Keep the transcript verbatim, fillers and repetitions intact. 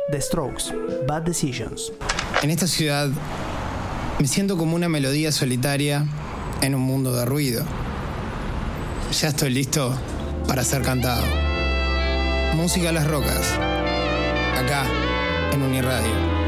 The Strokes, Bad Decisions. En esta ciudad me siento como una melodía solitaria en un mundo de ruido. Ya estoy listo para ser cantado. Música a las rocas, acá en Uniradio.